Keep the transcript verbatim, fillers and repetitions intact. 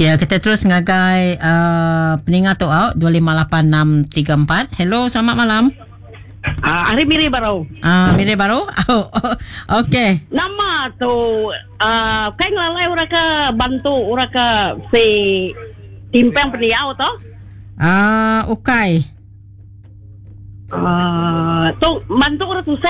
Ya, kita terus ngagai uh, peningat tu out dua lima lapan enam tiga empat. Hello, selamat malam. Ah, hari Miri baru. Ah, uh, Mire baru? Oh, oh, okey. Nama tu ah kain lalai uraka bantu uraka si timpang peniau tu. Ah, uh, Ukai. Ah, tu bantu uraka